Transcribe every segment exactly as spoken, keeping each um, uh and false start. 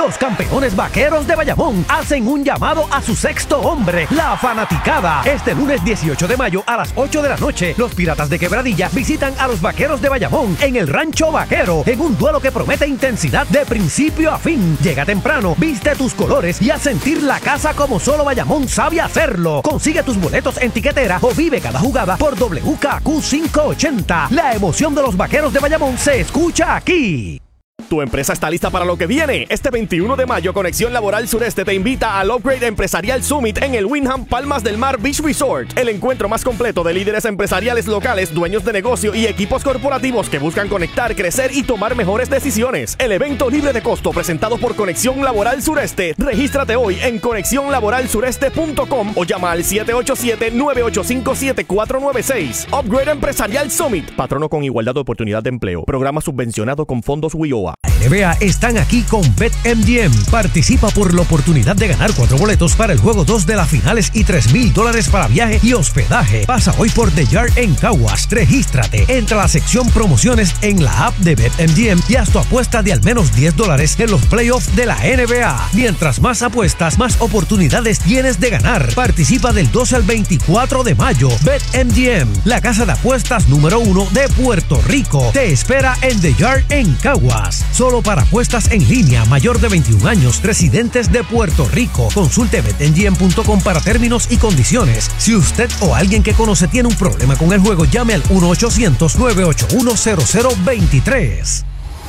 Los campeones vaqueros de Bayamón hacen un llamado a su sexto hombre, la fanaticada. Este lunes dieciocho de mayo a las ocho de la noche, los Piratas de Quebradilla visitan a los vaqueros de Bayamón en el Rancho Vaquero, en un duelo que promete intensidad de principio a fin. Llega temprano, viste tus colores y a sentir la casa como solo Bayamón sabe hacerlo. Consigue tus boletos en tiquetera o vive cada jugada por W K Q quinientos ochenta. La emoción de los vaqueros de Bayamón se escucha aquí. Tu empresa está lista para lo que viene. Este veintiuno de mayo, Conexión Laboral Sureste te invita al Upgrade Empresarial Summit en el Wyndham Palmas del Mar Beach Resort. El encuentro más completo de líderes empresariales locales, dueños de negocio y equipos corporativos que buscan conectar, crecer y tomar mejores decisiones. El evento libre de costo presentado por Conexión Laboral Sureste. Regístrate hoy en conexión laboral sureste punto com o llama al siete ocho siete, nueve ocho cinco, siete cuatro nueve seis. Upgrade Empresarial Summit. Patrono con igualdad de oportunidad de empleo. Programa subvencionado con fondos W I O A. N B A están aquí con BetMGM. Participa por la oportunidad de ganar cuatro boletos para el juego dos de las finales y tres mil dólares para viaje y hospedaje. Pasa hoy por The Yard en Caguas. Regístrate. Entra a la sección promociones en la app de BetMGM y haz tu apuesta de al menos diez dólares en los playoffs de la N B A. Mientras más apuestas, más oportunidades tienes de ganar. Participa del doce al veinticuatro de mayo. BetMGM, la casa de apuestas número uno de Puerto Rico. Te espera en The Yard en Caguas. Solo para apuestas en línea, mayor de veintiún años, residentes de Puerto Rico. Consulte bet M G M punto com para términos y condiciones. Si usted o alguien que conoce tiene un problema con el juego, llame al uno ochocientos, nueve ocho uno, cero cero dos tres.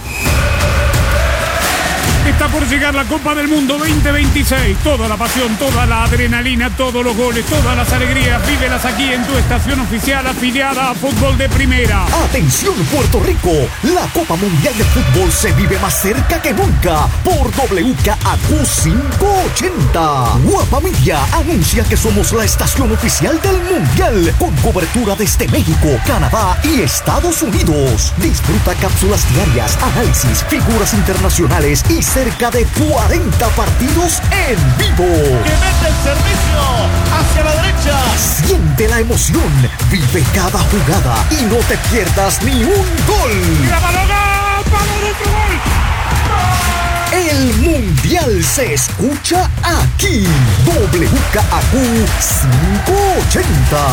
Está por llegar la Copa del Mundo veinte veintiséis. Toda la pasión, toda la adrenalina, todos los goles, todas las alegrías, vívelas aquí en tu estación oficial afiliada a Fútbol de Primera. Atención Puerto Rico, la Copa Mundial de Fútbol se vive más cerca que nunca por W K Q quinientos ochenta. Guapa Media anuncia que somos la estación oficial del Mundial, con cobertura desde México, Canadá y Estados Unidos. Disfruta cápsulas diarias, análisis, figuras internacionales y cerca de cuarenta partidos en vivo. ¡Que mete el servicio hacia la derecha! Siente la emoción, vive cada jugada y no te pierdas ni un gol. ¡La balona! ¡Vamos dentro, gol! El Mundial se escucha aquí. W K Q quinientos ochenta.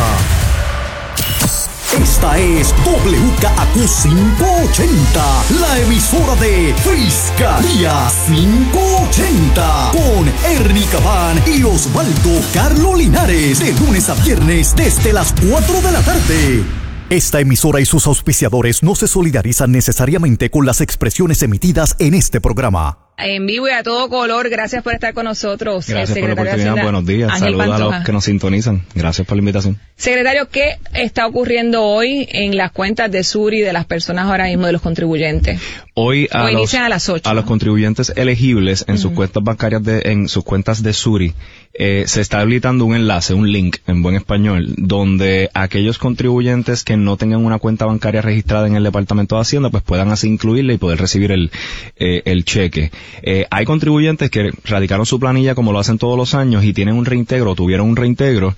Esta es W K Q quinientos ochenta, la emisora de Fiscalía quinientos ochenta, con Ernie Cabán y Osvaldo Carlo Linares, de lunes a viernes desde las cuatro de la tarde. Esta emisora y sus auspiciadores no se solidarizan necesariamente con las expresiones emitidas en este programa. En vivo y a todo color, gracias por estar con nosotros. Gracias por la oportunidad, buenos días, Ángel saludos Pantoja. a los que nos sintonizan, gracias por la invitación. Secretario, ¿qué está ocurriendo hoy en las cuentas de Suri de las personas ahora mismo, de los contribuyentes? Hoy a, Hoy los, inician a las ocho. A los contribuyentes elegibles en Uh-huh. sus cuentas bancarias, de, en sus cuentas de Suri, eh, se está habilitando un enlace, un link en buen español, donde aquellos contribuyentes que no tengan una cuenta bancaria registrada en el Departamento de Hacienda, pues puedan así incluirla y poder recibir el, eh, el cheque. Eh, hay contribuyentes que radicaron su planilla como lo hacen todos los años y tienen un reintegro, tuvieron un reintegro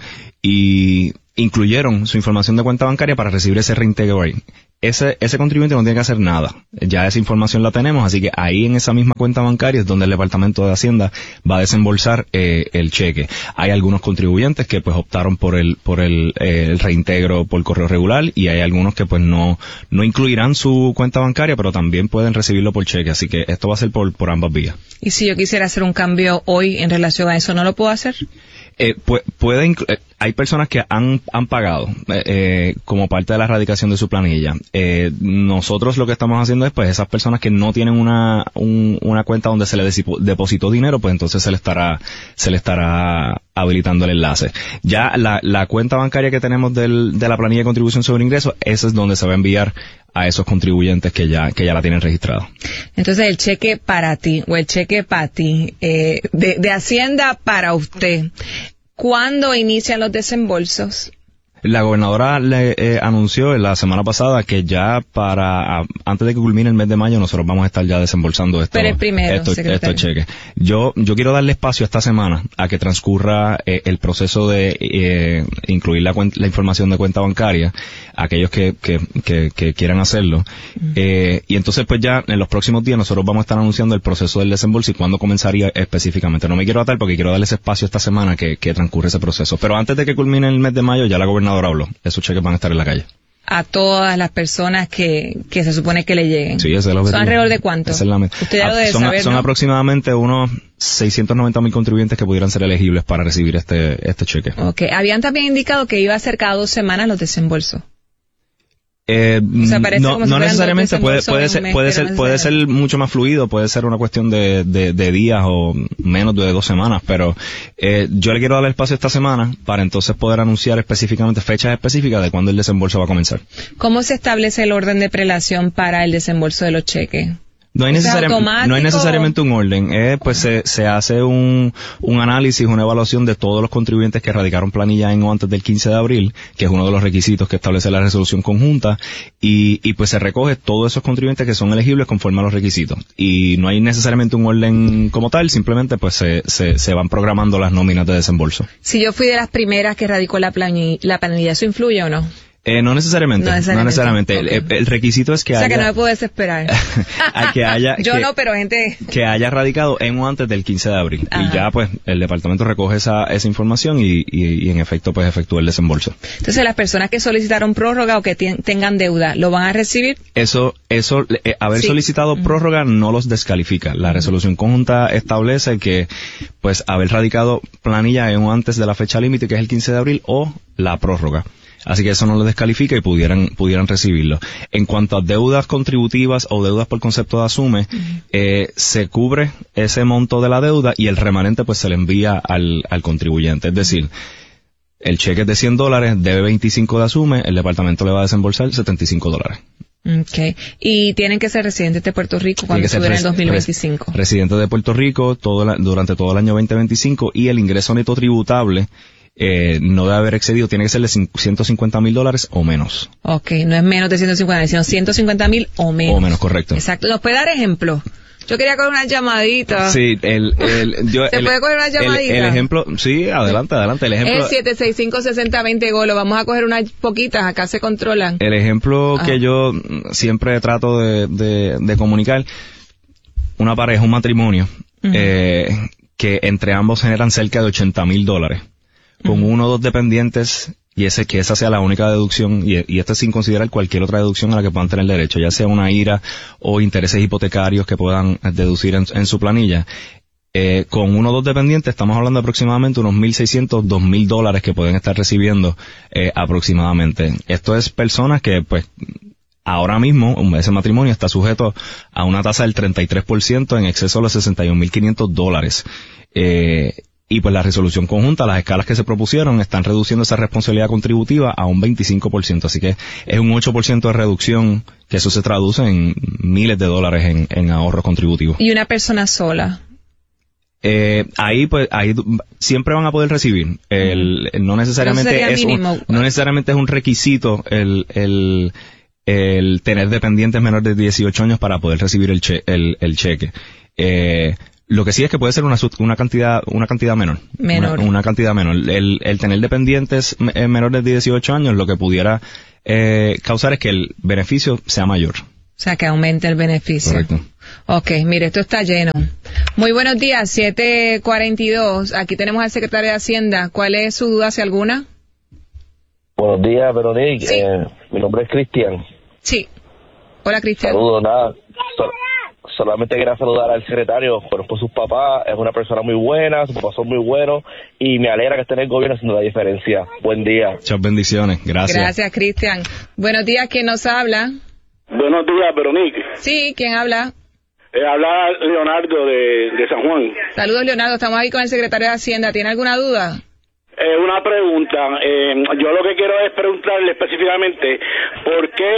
y incluyeron su información de cuenta bancaria para recibir ese reintegro ahí. Ese, ese contribuyente no tiene que hacer nada. Ya esa información la tenemos, así que ahí en esa misma cuenta bancaria es donde el Departamento de Hacienda va a desembolsar eh, el cheque. Hay algunos contribuyentes que pues optaron por el, por el, eh, el reintegro por correo regular y hay algunos que pues no, no incluirán su cuenta bancaria, pero también pueden recibirlo por cheque, así que esto va a ser por, por ambas vías. Y si yo quisiera hacer un cambio hoy en relación a eso, ¿no lo puedo hacer? Eh, pu- puede inclu- eh, hay personas que han, han pagado eh, eh, como parte de la erradicación de su planilla. Eh, nosotros lo que estamos haciendo es, pues, esas personas que no tienen una un, una cuenta donde se le desipo- depositó dinero, pues entonces se le estará se le estará habilitando el enlace. Ya la, la cuenta bancaria que tenemos del, de la planilla de contribución sobre ingresos, esa es donde se va a enviar a esos contribuyentes que ya que ya la tienen registrada. Entonces, el cheque para ti o el cheque para ti, eh, de, de Hacienda para usted, ¿cuándo inician los desembolsos? La gobernadora le eh, anunció la semana pasada que ya para a, antes de que culmine el mes de mayo nosotros vamos a estar ya desembolsando estos, Pero el primero, estos, estos cheques. Yo yo quiero darle espacio esta semana a que transcurra eh, el proceso de eh, incluir la, la información de cuenta bancaria a aquellos que, que, que, que quieran hacerlo. Uh-huh. Eh, y entonces pues ya en los próximos días nosotros vamos a estar anunciando el proceso del desembolso y cuándo comenzaría específicamente. No me quiero atar porque quiero darles espacio esta semana que, que transcurre ese proceso. Pero antes de que culmine el mes de mayo ya la gobernadora habló. Esos cheques van a estar en la calle. A todas las personas que, que se supone que le lleguen. Sí, ese es el objetivo. ¿Son alrededor de cuánto? Esa es la meta. Usted ya lo debe son, saber, son ¿no? aproximadamente unos seiscientos noventa mil contribuyentes que pudieran ser elegibles para recibir este, este cheque. Ok. Habían también indicado que iba a ser cada dos semanas los desembolsos. Eh, o sea, no, si no necesariamente puede puede ser mes, puede ser no puede ser mucho más fluido, puede ser una cuestión de, de, de días o menos de dos semanas, pero eh, yo le quiero dar el espacio esta semana para entonces poder anunciar específicamente fechas específicas de cuándo el desembolso va a comenzar. ¿Cómo se establece el orden de prelación para el desembolso de los cheques? No hay, necesariamente, no hay necesariamente un orden, eh, pues se, se hace un, un análisis, una evaluación de todos los contribuyentes que radicaron planilla en o antes del quince de abril, que es uno de los requisitos que establece la resolución conjunta, y, y pues se recoge todos esos contribuyentes que son elegibles conforme a los requisitos. Y no hay necesariamente un orden como tal, simplemente pues se, se, se van programando las nóminas de desembolso. Si yo fui de las primeras que radicó la planilla, ¿la planilla eso influye o no? Eh, no necesariamente, no necesariamente. No necesariamente. Okay. El, el requisito es que haya... O sea, que no me puedo desesperar. que haya, Yo que, no, pero gente... Que haya radicado en o antes del quince de abril. Ajá. Y ya, pues, el departamento recoge esa, esa información y, y, y en efecto, pues, efectúa el desembolso. Entonces, las personas que solicitaron prórroga o que ten, tengan deuda, ¿lo van a recibir? Eso, eso, eh, haber sí. solicitado uh-huh. prórroga no los descalifica. La uh-huh. resolución conjunta establece que, pues, haber radicado planilla en o antes de la fecha límite, que es el quince de abril, o la prórroga. Así que eso no lo descalifica y pudieran pudieran recibirlo. En cuanto a deudas contributivas o deudas por concepto de asume, uh-huh. eh, se cubre ese monto de la deuda y el remanente pues se le envía al, al contribuyente. Es decir, el cheque es de cien dólares, debe veinticinco de asume, el departamento le va a desembolsar setenta y cinco dólares. Okay. Y tienen que ser residentes de Puerto Rico cuando estuvieran en el dos mil veinticinco. Res, residentes de Puerto Rico todo la, durante todo el año veinte veinticinco y el ingreso neto tributable Eh, no debe haber excedido, tiene que ser de ciento cincuenta mil dólares o menos. Ok, no es menos de ciento cincuenta, sino ciento cincuenta mil o menos. O menos, correcto. Exacto. ¿Nos puede dar ejemplos? Yo quería coger una llamadita. Sí, el, el, yo, ¿Se el, puede coger una llamadita? El, el ejemplo, sí, adelante, adelante. El ejemplo. Es siete seis cinco, seis cero dos cero, Golo. Vamos a coger unas poquitas, acá se controlan. El ejemplo Ajá. que yo siempre trato de, de, de comunicar, una pareja, un matrimonio, uh-huh. eh, que entre ambos generan cerca de ochenta mil dólares. Con uno o dos dependientes, y ese que esa sea la única deducción, y, y esto sin considerar cualquier otra deducción a la que puedan tener derecho, ya sea una I R A o intereses hipotecarios que puedan deducir en, en su planilla. Eh, con uno o dos dependientes estamos hablando de aproximadamente unos mil seiscientos, dos mil dólares que pueden estar recibiendo eh, aproximadamente. Esto es personas que, pues, ahora mismo ese matrimonio está sujeto a una tasa del treinta y tres por ciento en exceso de los sesenta y un mil quinientos dólares. Eh, Y pues la resolución conjunta, las escalas que se propusieron, están reduciendo esa responsabilidad contributiva a un veinticinco por ciento. Así que es un ocho por ciento de reducción, que eso se traduce en miles de dólares en, en ahorros contributivos. ¿Y una persona sola? Eh, ahí pues, ahí siempre van a poder recibir. El, el no necesariamente es un, no necesariamente es un requisito el, el, el tener dependientes menores de dieciocho años para poder recibir el, che, el, el cheque. Eh, Lo que sí es que puede ser una, una cantidad una cantidad menor. Menor. Una, una cantidad menor. El, el tener dependientes menores de dieciocho años lo que pudiera eh, causar es que el beneficio sea mayor. O sea, que aumente el beneficio. Correcto. Ok, mire, esto está lleno. Muy buenos días, siete cuarenta y dos. Aquí tenemos al secretario de Hacienda. ¿Cuál es su duda, si alguna? Buenos días, Veronique. Sí. Eh, mi nombre es Cristian. Sí. Hola, Cristian. Saludos, nada. So- Solamente quería saludar al secretario, pero por sus papás, es una persona muy buena, sus papás son muy buenos, y me alegra que esté en el gobierno haciendo la diferencia. Buen día. Muchas bendiciones, gracias. Gracias, Cristian. Buenos días, ¿quién nos habla? Buenos días, Veronique. Sí, ¿quién habla? Eh, habla Leonardo de, de San Juan. Saludos, Leonardo, estamos ahí con el secretario de Hacienda. ¿Tiene alguna duda? Eh, una pregunta. Eh, yo lo que quiero es preguntarle específicamente, ¿por qué...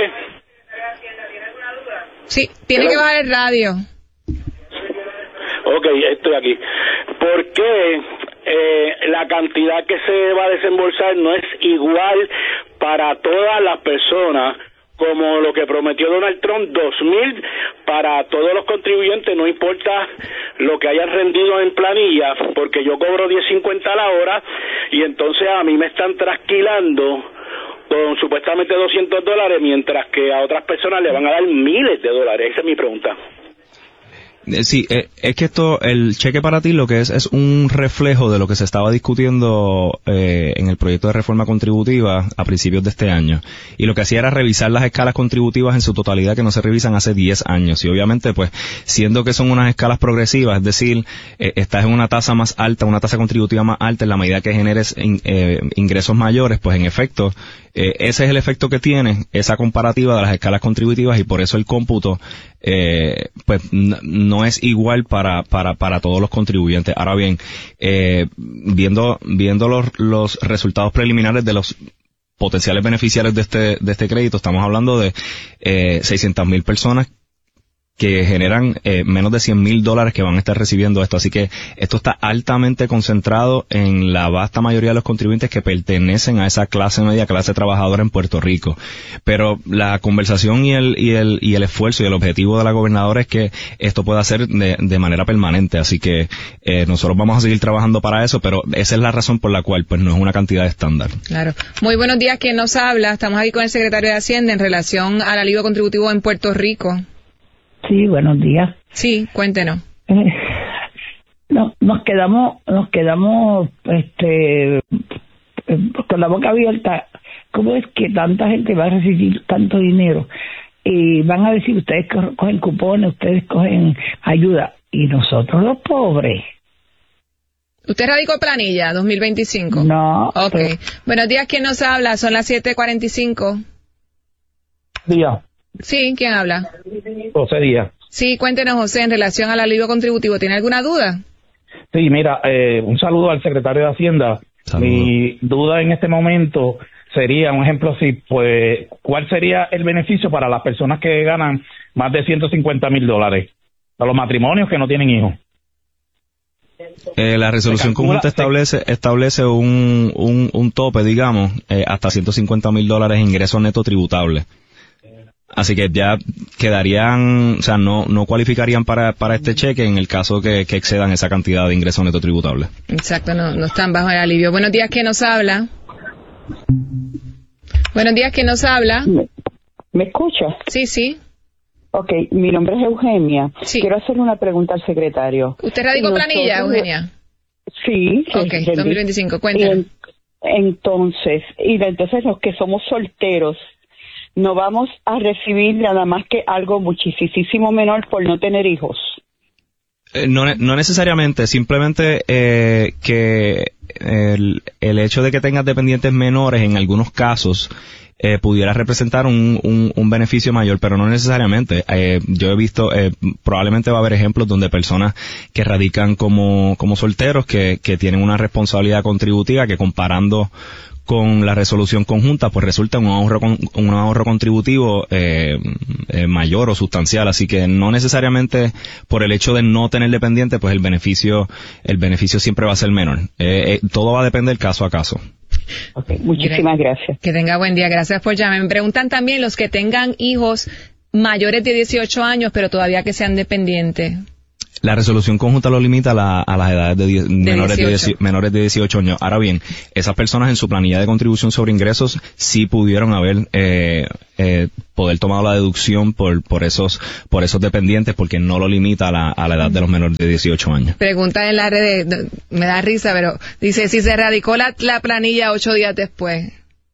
Sí, tiene que bajar el radio. Ok, estoy aquí. ¿Por qué eh, la cantidad que se va a desembolsar no es igual para todas las personas, como lo que prometió Donald Trump, dos mil para todos los contribuyentes, no importa lo que hayan rendido en planilla, porque yo cobro diez cincuenta la hora y entonces a mí me están trasquilando con supuestamente doscientos dólares, mientras que a otras personas le van a dar miles de dólares. Esa es mi pregunta. Sí, eh, es que esto, el cheque para ti lo que es es un reflejo de lo que se estaba discutiendo eh, en el proyecto de reforma contributiva a principios de este año. Y lo que hacía era revisar las escalas contributivas en su totalidad que no se revisan hace diez años. Y obviamente, pues, siendo que son unas escalas progresivas, es decir, eh, estás en una tasa más alta, una tasa contributiva más alta en la medida que generes in, eh, ingresos mayores, pues en efecto, eh, ese es el efecto que tiene esa comparativa de las escalas contributivas y por eso el cómputo, eh, pues, no, no es igual para, para, para todos los contribuyentes. Ahora bien, eh, viendo, viendo los, los resultados preliminares de los potenciales beneficiarios de este, de este crédito, estamos hablando de, eh, seiscientas mil personas que generan eh, menos de cien mil dólares que van a estar recibiendo esto. Así que esto está altamente concentrado en la vasta mayoría de los contribuyentes que pertenecen a esa clase media, clase trabajadora en Puerto Rico. Pero la conversación y el, y el, y el esfuerzo y el objetivo de la gobernadora es que esto pueda ser de, de manera permanente. Así que eh, nosotros vamos a seguir trabajando para eso, pero esa es la razón por la cual pues no es una cantidad estándar. Claro. Muy buenos días, ¿quién nos habla? Estamos aquí con el secretario de Hacienda en relación al alivio contributivo en Puerto Rico. Sí, buenos días. Sí, cuéntenos. Eh, no, nos quedamos, nos quedamos, este, con la boca abierta. ¿Cómo es que tanta gente va a recibir tanto dinero? Y van a decir, ustedes cogen cupones, ustedes cogen ayuda, y nosotros los pobres. ¿Usted radicó planilla dos mil veinticinco? No. Ok. Pero... Buenos días, ¿quién nos habla? Son las siete cuarenta y cinco. Díaz. Sí, ¿quién habla? José Díaz. Sí, cuéntenos, José, en relación al alivio contributivo. ¿Tiene alguna duda? Sí, mira, eh, un saludo al secretario de Hacienda. Saludo. Mi duda en este momento sería, un ejemplo así, pues, ¿cuál sería el beneficio para las personas que ganan más de ciento cincuenta mil dólares? Para los matrimonios que no tienen hijos. Eh, la resolución conjunta establece establece un, un, un tope, digamos, eh, hasta ciento cincuenta mil dólares de ingresos netos tributables. Así que ya quedarían, o sea, no no cualificarían para para este cheque en el caso que, que excedan esa cantidad de ingresos netos tributables. Exacto, no, no están bajo el alivio. Buenos días, ¿quién nos habla? Buenos días, ¿quién nos habla? ¿Me, ¿me escucha? Sí, sí. Ok, mi nombre es Eugenia. Sí. Quiero hacer una pregunta al secretario. ¿Usted radicó Nosotros, planilla, Eugenia? Sí. Ok, dos mil veinticinco, cuéntanos. Entonces, y entonces los que somos solteros, no vamos a recibir nada más que algo muchísimo menor por no tener hijos. Eh, no, no necesariamente, simplemente eh, que el, el hecho de que tengas dependientes menores en algunos casos eh, pudiera representar un, un, un beneficio mayor, pero no necesariamente. Eh, yo he visto, eh, probablemente va a haber ejemplos donde personas que radican como, como solteros que, que tienen una responsabilidad contributiva que comparando con la resolución conjunta, pues resulta un ahorro con, un ahorro contributivo eh, eh, mayor o sustancial, así que no necesariamente por el hecho de no tener dependiente, pues el beneficio el beneficio siempre va a ser menor. Eh, eh, todo va a depender caso a caso. Okay, muchísimas gracias. Que tenga buen día, gracias por llamar. Me preguntan también los que tengan hijos mayores de dieciocho años, pero todavía que sean dependientes. La resolución conjunta lo limita a, la, a las edades de, diez, de menores, de diez, menores de dieciocho años. Ahora bien, esas personas en su planilla de contribución sobre ingresos sí pudieron haber eh, eh, poder tomar la deducción por por esos por esos dependientes porque no lo limita a la, a la edad de los menores de dieciocho años. Pregunta en la red, de, me da risa, pero dice, si se radicó la, la planilla ocho días después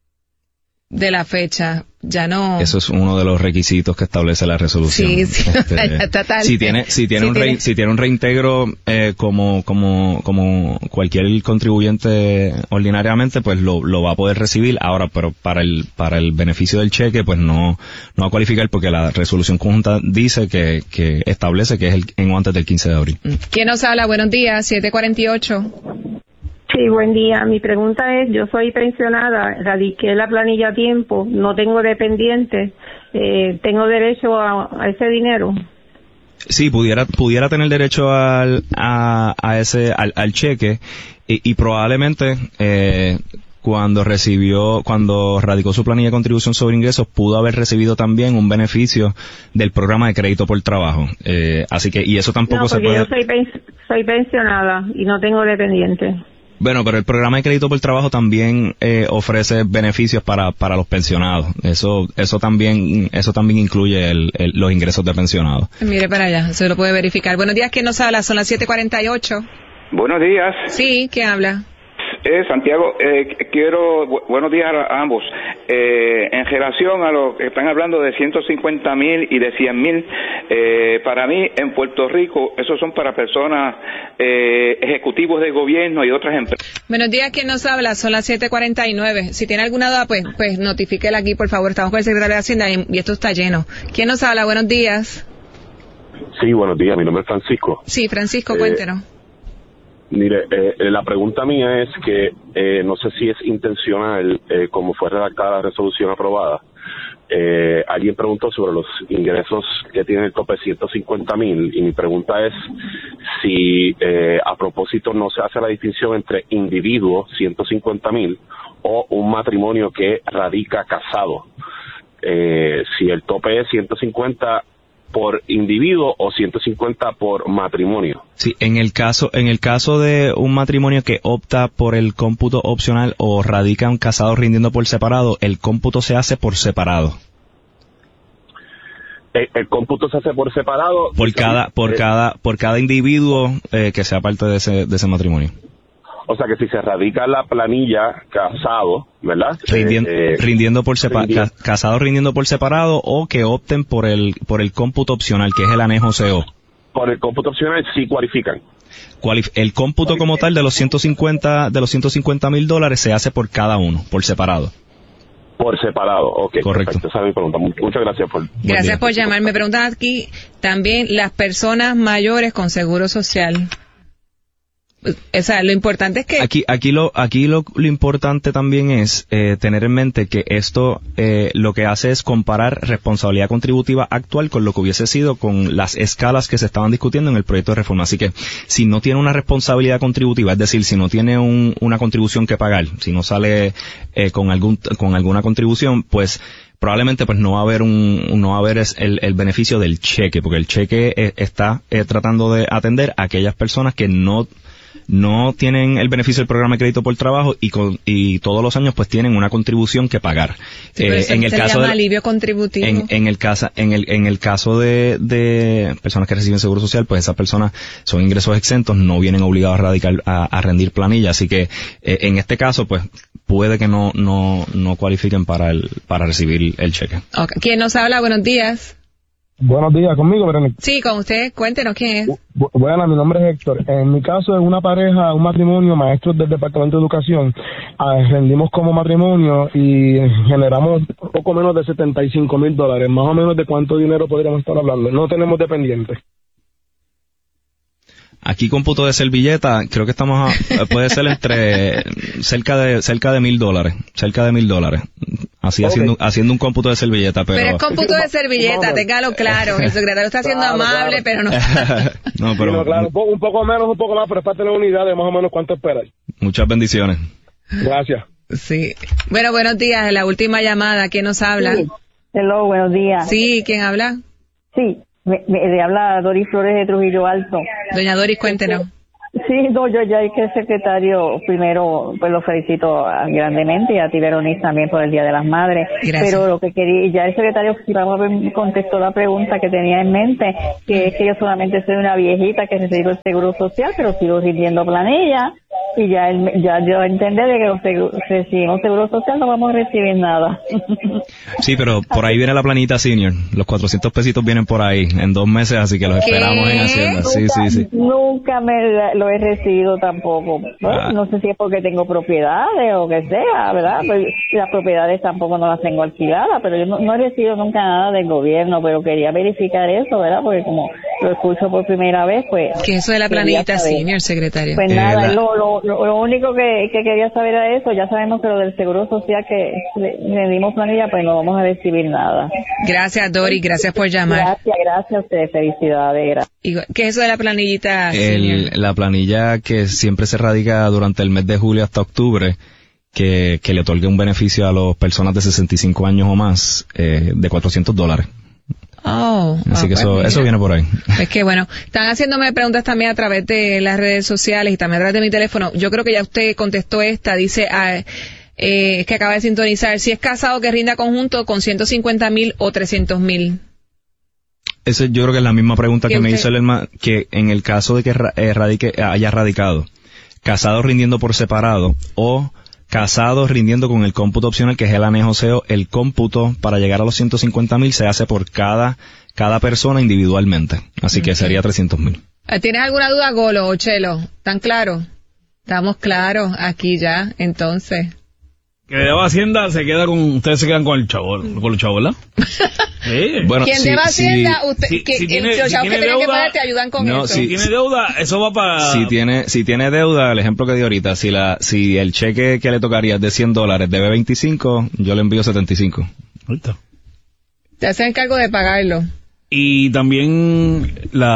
de la fecha, ya no. Eso es uno de los requisitos que establece la resolución. Sí, sí. Este, Total. Si tiene, si tiene sí un tiene. Re, si tiene un reintegro eh, como como como cualquier contribuyente ordinariamente, pues lo lo va a poder recibir. Ahora, pero para el para el beneficio del cheque, pues no no va a cualificar porque la resolución conjunta dice que que establece que es el en o antes del quince de abril. ¿Quién nos habla? Buenos días, siete cuarenta y ocho. Sí, buen día. Mi pregunta es, yo soy pensionada, radiqué la planilla a tiempo, no tengo dependientes, eh, ¿tengo derecho a, a ese dinero? Sí, pudiera pudiera tener derecho al a, a ese al, al cheque y, y probablemente eh, cuando recibió, cuando radicó su planilla de contribución sobre ingresos, pudo haber recibido también un beneficio del programa de crédito por trabajo. Eh, así que, y eso tampoco no, se puede... yo soy, pens- soy pensionada y no tengo dependientes. Bueno, pero el programa de crédito por trabajo también eh, ofrece beneficios para para los pensionados. Eso eso también eso también incluye el, el, los ingresos de pensionados. Mire para allá, se lo puede verificar. Buenos días, ¿quién nos habla? Son las siete cuarenta y ocho. Buenos días. Sí, ¿quién habla? Eh, Santiago, eh, quiero, bu- buenos días a ambos. Eh, en relación a lo que están hablando de ciento cincuenta mil y de cien mil, eh, para mí en Puerto Rico, esos son para personas, eh, ejecutivos de gobierno y otras empresas. Buenos días, ¿quién nos habla? Son las siete cuarenta y nueve. Si tiene alguna duda, pues, pues notifíquela aquí, por favor. Estamos con el secretario de Hacienda y, y esto está lleno. ¿Quién nos habla? Buenos días. Sí, buenos días. Mi nombre es Francisco. Sí, Francisco, Eh, cuéntenos. Mire, eh, la pregunta mía es que eh, no sé si es intencional, eh, como fue redactada la resolución aprobada. Eh, alguien preguntó sobre los ingresos que tiene el tope de ciento cincuenta mil y mi pregunta es si eh, a propósito no se hace la distinción entre individuo ciento cincuenta mil o un matrimonio que radica casado. Eh, si el tope es ciento cincuenta por individuo o ciento cincuenta por matrimonio. Sí, en el caso en el caso de un matrimonio que opta por el cómputo opcional o radican casados rindiendo por separado, el cómputo se hace por separado. El, el cómputo se hace por separado. Por cada por eh, cada por cada individuo eh, que sea parte de ese de ese matrimonio. O sea que si se radica la planilla casado, ¿verdad? Rindiendo, Eh, eh, rindiendo por separado, rindiendo. casados rindiendo por separado o que opten por el por el cómputo opcional, que es el anejo C O. Por el cómputo opcional sí cualifican. Cualif- el cómputo como tal de los ciento cincuenta de los ciento cincuenta mil dólares se hace por cada uno, por separado. Por separado, ok. Correcto. Perfecto, esa es mi pregunta. Muchas gracias por... Gracias por llamar. Me preguntan aquí también las personas mayores con seguro social. O sea, lo importante es que... Aquí, aquí lo, aquí lo, lo importante también es eh, tener en mente que esto eh, lo que hace es comparar responsabilidad contributiva actual con lo que hubiese sido con las escalas que se estaban discutiendo en el proyecto de reforma. Así que si no tiene una responsabilidad contributiva, es decir, si no tiene un, una contribución que pagar, si no sale eh, con algún, con alguna contribución, pues probablemente pues no va a haber un no va a haber es el, el beneficio del cheque, porque el cheque eh, está eh, tratando de atender a aquellas personas que no no tienen el beneficio del programa de crédito por trabajo y con, y todos los años pues tienen una contribución que pagar. Sí, pero eso en el se caso llama de, alivio contributivo. en, en el caso en el en el caso de, de personas que reciben seguro social, pues esas personas son ingresos exentos, no vienen obligados a radicar a, a rendir planilla, así que eh, en este caso pues puede que no no no cualifiquen para el para recibir el cheque. Okay. ¿Quién nos habla? Buenos días. Buenos días, conmigo, Verónica. Sí, con usted. Cuéntenos quién es. Bu- Bueno, mi nombre es Héctor. En mi caso es una pareja, un matrimonio, maestros del Departamento de Educación. Ah, rendimos como matrimonio y generamos poco menos de setenta y cinco mil dólares. Más o menos de cuánto dinero podríamos estar hablando. No tenemos dependientes. Aquí cómputo de servilleta, creo que estamos a, puede ser entre cerca de cerca de mil dólares, cerca de mil dólares, así okay. haciendo haciendo un cómputo de servilleta, pero pero es cómputo de servilleta, téngalo claro, el secretario está siendo claro, amable, claro. pero no. no, pero sí, no, claro, un poco, un poco menos, un poco más, pero es para tener una idea de más o menos cuánto esperas. Muchas bendiciones. Gracias. Sí. Bueno, buenos días, la última llamada, ¿quién nos habla? Sí. Hello, buenos días. Sí, ¿quién habla? Sí. Me, me, me habla Doris Flores de Trujillo Alto. Doña Doris, cuéntenos. Sí, no, yo ya es que el secretario, primero, pues lo felicito grandemente y a ti, Verónica, también por el Día de las Madres. Gracias. Pero lo que quería, ya el secretario me contestó la pregunta que tenía en mente, que es que yo solamente soy una viejita que recibo el seguro social, pero sigo rindiendo planilla. Y ya el, ya yo entendí de que los seguro, recibimos seguro social no vamos a recibir nada. Sí, pero por ahí viene la planita senior. Los cuatrocientos pesitos vienen por ahí en dos meses, así que los esperamos en Hacienda. Sí, nunca, sí, sí. Nunca me lo he recibido tampoco. Bueno, ah. No sé si es porque tengo propiedades o que sea, ¿verdad? Pues las propiedades tampoco no las tengo alquiladas, pero yo no, no he recibido nunca nada del gobierno, pero quería verificar eso, ¿verdad? Porque como lo escucho por primera vez, pues... ¿Qué es eso de la planita senior, secretario? Pues eh, nada, la... lo, lo, Lo, lo único que, que quería saber era eso. Ya sabemos que lo del Seguro Social que le, le dimos planilla, pues no vamos a recibir nada. Gracias, Dori, gracias por llamar. Gracias, gracias a ustedes, felicidades. Gracias. ¿Y qué es eso de la planillita? El, la planilla que siempre se radica durante el mes de julio hasta octubre, que, que le otorgue un beneficio a las personas de sesenta y cinco años o más, eh, de cuatrocientos dólares. Oh, Así oh, que pues eso, mira. eso viene por ahí. Es que bueno, están haciéndome preguntas también a través de las redes sociales y también a través de mi teléfono. Yo creo que ya usted contestó esta, dice, ah, eh, que acaba de sintonizar, si es casado que rinda conjunto con ciento cincuenta mil o trescientos mil. Ese yo creo que es la misma pregunta que usted? me hizo el hermano, que en el caso de que ra- eh, radique, haya radicado, casado rindiendo por separado o casado rindiendo con el cómputo opcional, que es el anejoseo, el cómputo para llegar a los ciento cincuenta mil se hace por cada cada persona individualmente. Así que Okay. sería trescientos mil. ¿Tienes alguna duda, Golo o Chelo? ¿Tan claro? Estamos claros aquí ya, entonces. Que deba Hacienda se queda con, ustedes se quedan con el chavo, con los chavos, ¿verdad? Sí. Bueno, ¿Quién si, deba si- Hacienda? Usted, si- que, si tiene- los si chavos tiene que tienen que deuda, pagar te ayudan con no, eso. si- Si tiene deuda, eso va para... si tiene si tiene deuda, el ejemplo que di ahorita, si la si el cheque que le tocaría es de cien dólares debe veinticinco, yo le envío setenta y cinco. Ahorita. Te hacen cargo de pagarlo. Y también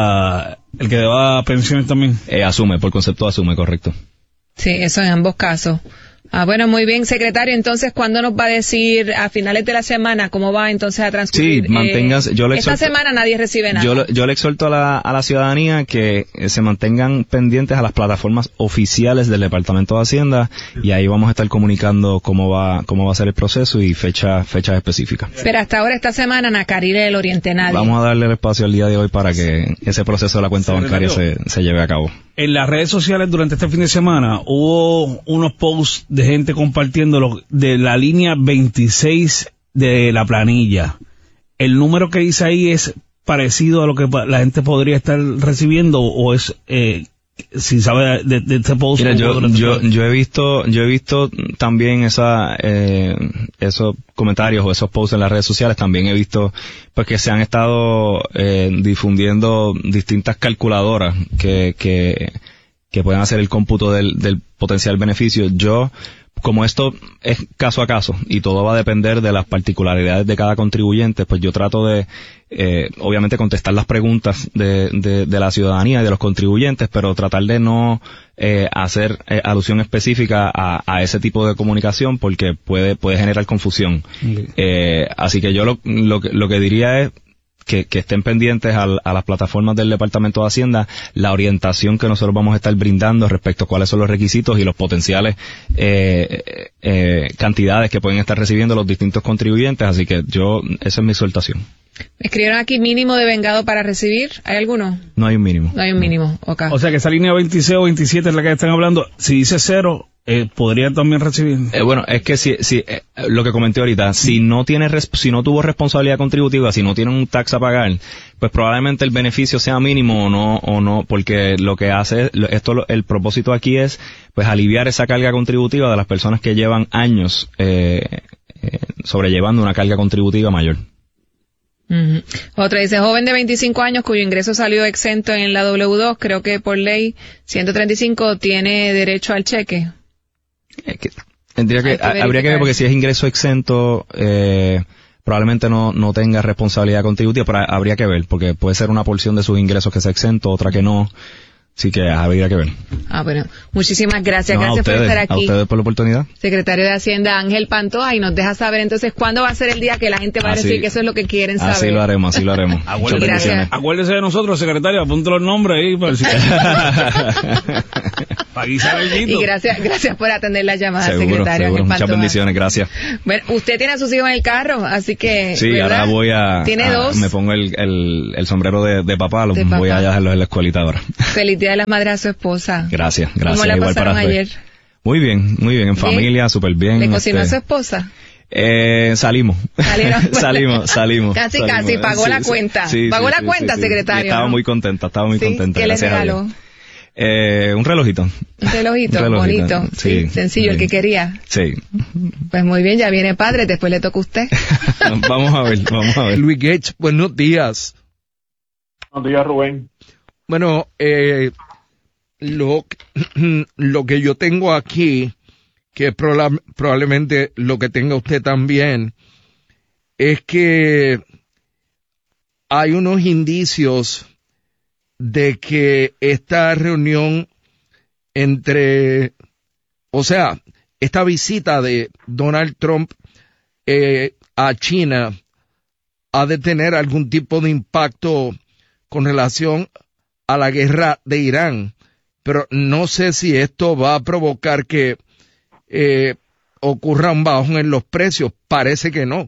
la el que deba pensiones también. Eh, asume, por concepto asume, correcto. Sí, eso en ambos casos. Ah, bueno, muy bien, secretario. Entonces, ¿cuándo nos va a decir a finales de la semana cómo va entonces a transcurrir? Sí, mantengas- yo le Esta exhorto- semana nadie recibe nada. Yo, le- yo le exhorto a la, a la ciudadanía que eh, se mantengan pendientes a las plataformas oficiales del Departamento de Hacienda y ahí vamos a estar comunicando cómo va cómo va a ser el proceso y fecha fechas específicas. Pero hasta ahora, esta semana, Nacarile del Oriente, nadie. Vamos a darle el espacio al día de hoy para que ese proceso de la cuenta bancaria se, se lleve a cabo. En las redes sociales durante este fin de semana hubo unos posts de gente compartiendo lo- de la línea veintiséis de la planilla. ¿El número que dice ahí es parecido a lo que pa- la gente podría estar recibiendo o es, eh, si sabe de, de este post? Mira, yo, durante- yo, yo he visto, yo he visto también esa, eh, esos comentarios o esos posts en las redes sociales. También he visto, pues, que se han estado eh, difundiendo distintas calculadoras que, que, que pueden hacer el cómputo del, del potencial beneficio. Yo, como esto es caso a caso y todo va a depender de las particularidades de cada contribuyente, pues yo trato de, eh, obviamente, contestar las preguntas de, de, de la ciudadanía y de los contribuyentes, pero tratar de no eh, hacer eh, alusión específica a, a ese tipo de comunicación porque puede puede generar confusión. Okay. Eh, así que yo lo, lo, que- lo que diría es que, que estén pendientes al- a las plataformas del Departamento de Hacienda, la orientación que nosotros vamos a estar brindando respecto a cuáles son los requisitos y los potenciales eh, eh, cantidades que pueden estar recibiendo los distintos contribuyentes. Así que yo, esa es mi exhortación. Escribieron aquí mínimo de vengado para recibir. ¿Hay alguno? No hay un mínimo. No hay un mínimo. Ok. O sea que esa línea veintiséis o veintisiete es la que están hablando. Si dice cero, eh, podría también recibir. Eh, bueno, es que si, si eh, lo que comenté ahorita, si no tiene res- si no tuvo responsabilidad contributiva, si no tiene un tax a pagar, pues probablemente el beneficio sea mínimo o no o no, porque lo que hace lo- esto lo- el propósito aquí es pues aliviar esa carga contributiva de las personas que llevan años eh, eh, sobrellevando una carga contributiva mayor. Ujú. Otra dice, joven de veinticinco años cuyo ingreso salió exento en la W dos, creo que por ley ciento treinta y cinco tiene derecho al cheque. Tendría que, Hay que ha- habría que verificar. ver porque si es ingreso exento, eh, probablemente no, no tenga responsabilidad contributiva, pero habría que ver, porque puede ser una porción de sus ingresos que sea exento, otra que no. Así que habría que ver. Ah, bueno. Muchísimas gracias. No, a gracias por ustedes, estar a aquí. ustedes por la oportunidad. Secretario de Hacienda Ángel Pantoja, y nos deja saber entonces cuándo va a ser el día que la gente va a Así- decir que eso es lo que quieren saber. Así lo haremos, así lo haremos. Muchas Acuérdese, bendiciones. acuérdese de nosotros, secretario, apunte los nombres ahí para, si- para guisar el guito. Y gracias, gracias por atender la llamada, Seguro, secretario seguro. Ángel Muchas Pantoja. bendiciones, gracias. Bueno, usted tiene a sus hijos en el carro, así que, Sí, ¿verdad? ahora voy a... Tiene a- dos. Me pongo el, el, el sombrero de, de papá, los De voy papá. a dejarlos en la escuelita ahora. Feliz Día de las Madres a su esposa. Gracias, gracias. ¿Cómo la Igual pasaron para ayer? ustedes. Muy bien, muy bien, en ¿Bien? familia, súper bien. ¿Le cocinó a este, su esposa? Eh, salimos. Salieron. salimos, salimos. Casi, salimos. casi, pagó Sí, la sí, cuenta. sí, Pagó sí, la sí, cuenta, sí, sí. secretario, Y estaba ¿no? muy contenta, estaba muy Sí, contenta. ¿qué le gracias a regaló? Dios. Eh, un relojito. Un relojito, Un relojito, bonito, sí, sí, sencillo, el sí. que quería. Sí. Pues muy bien, ya viene padre, después le toca a usted. Vamos a ver, vamos a ver. Luis Gates, buenos días. Buenos días, Rubén. Bueno, eh, lo, lo que yo tengo aquí, que es proba- probablemente lo que tenga usted también, es que hay unos indicios de que esta reunión entre, o sea, esta visita de Donald Trump eh, a China ha de tener algún tipo de impacto con relación a la guerra de Irán, pero no sé si esto va a provocar que eh, ocurra un bajón en los precios. Parece que no.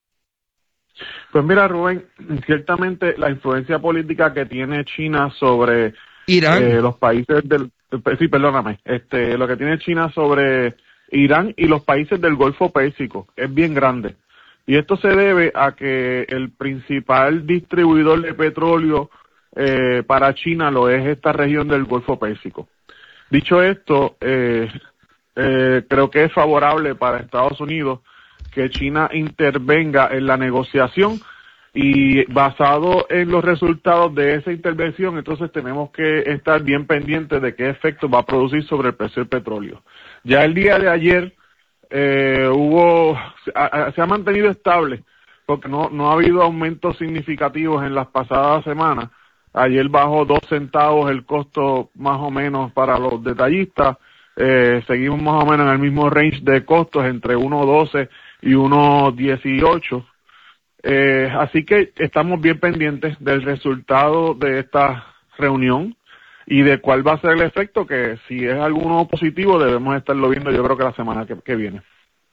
Pues mira, Rubén, ciertamente la influencia política que tiene China sobre Irán, eh, los países del, sí, perdóname, este, lo que tiene China sobre Irán y los países del Golfo Pérsico es bien grande. Y esto se debe a que el principal distribuidor de petróleo eh, para China lo es esta región del Golfo Pérsico. Dicho esto, eh, eh, creo que es favorable para Estados Unidos que China intervenga en la negociación, y basado en los resultados de esa intervención, entonces tenemos que estar bien pendientes de qué efecto va a producir sobre el precio del petróleo. Ya el día de ayer eh, hubo, se ha, se ha mantenido estable, porque no, no ha habido aumentos significativos en las pasadas semanas. Ayer bajó dos centavos el costo más o menos para los detallistas. Eh, seguimos más o menos en el mismo range de costos, entre uno doce y uno dieciocho. Eh, así que estamos bien pendientes del resultado de esta reunión y de cuál va a ser el efecto, que si es alguno positivo debemos estarlo viendo, yo creo que la semana que, que viene.